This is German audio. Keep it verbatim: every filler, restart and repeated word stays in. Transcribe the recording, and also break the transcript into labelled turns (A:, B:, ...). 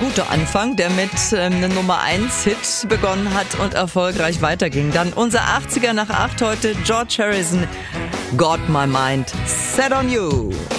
A: guter Anfang, der mit ähm, einem Nummer eins Hit begonnen hat und erfolgreich weiterging. Dann unser achtziger nach acht heute, George Harrison, Got My Mind Set on You.